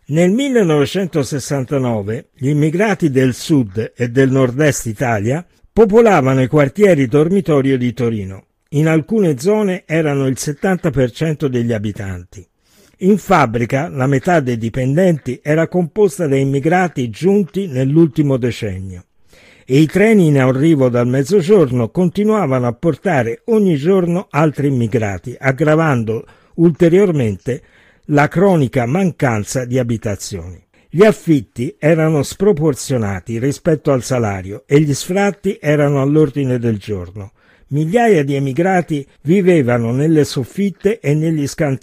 Nel 1969 gli immigrati del sud e del nord-est Italia popolavano i quartieri dormitorio di Torino. In alcune zone erano il 70% degli abitanti. In fabbrica la metà dei dipendenti era composta da immigrati giunti nell'ultimo decennio e i treni in arrivo dal mezzogiorno continuavano a portare ogni giorno altri immigrati, aggravando ulteriormente la cronica mancanza di abitazioni. Gli affitti erano sproporzionati rispetto al salario e gli sfratti erano all'ordine del giorno. Migliaia di emigrati vivevano nelle soffitte e negli scantini